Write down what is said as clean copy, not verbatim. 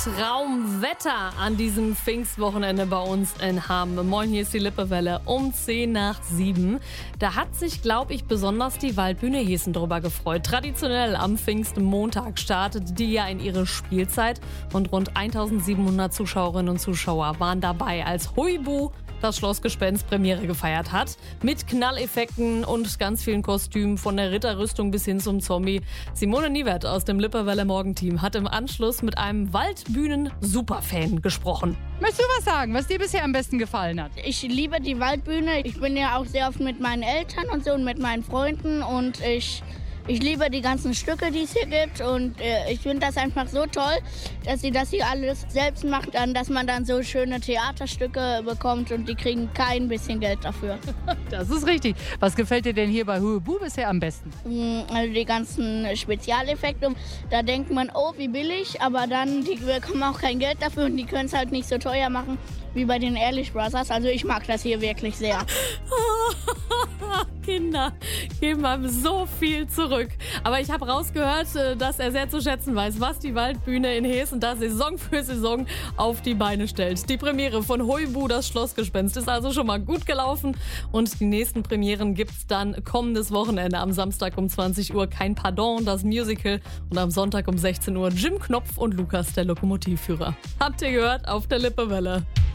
Traumwetter an diesem Pfingstwochenende bei uns in Hamm. Moin, hier ist die Lippewelle um 7:10. Da hat sich, glaube ich, besonders die Waldbühne Heßen drüber gefreut. Traditionell am Pfingstmontag startet die ja in ihre Spielzeit und rund 1700 Zuschauerinnen und Zuschauer waren dabei, als Huibu das Schlossgespenst Premiere gefeiert hat. Mit Knalleffekten und ganz vielen Kostümen, von der Ritterrüstung bis hin zum Zombie. Simone Niewert aus dem Lippewelle Morgenteam hat im Anschluss mit einem Waldbühnen-Superfan gesprochen. Möchtest du was sagen, was dir bisher am besten gefallen hat? Ich liebe die Waldbühne. Ich bin ja auch sehr oft mit meinen Eltern und so und mit meinen Freunden und ich liebe die ganzen Stücke, die es hier gibt und ich finde das einfach so toll, dass sie das hier alles selbst macht, dass man dann so schöne Theaterstücke bekommt und die kriegen kein bisschen Geld dafür. Das ist richtig. Was gefällt dir denn hier bei Huibu bisher am besten? Also die ganzen Spezialeffekte, da denkt man, oh wie billig, aber dann, die bekommen auch kein Geld dafür und die können es halt nicht so teuer machen wie bei den Ehrlich Brothers. Also ich mag das hier wirklich sehr. Kinder geben einem so viel zurück. Aber ich habe rausgehört, dass er sehr zu schätzen weiß, was die Waldbühne in Heßen da Saison für Saison auf die Beine stellt. Die Premiere von Huibu, das Schlossgespenst, ist also schon mal gut gelaufen. Und die nächsten Premieren gibt's dann kommendes Wochenende. Am Samstag um 20 Uhr Kein Pardon, das Musical. Und am Sonntag um 16 Uhr Jim Knopf und Lukas, der Lokomotivführer. Habt ihr gehört? Auf der Lippewelle.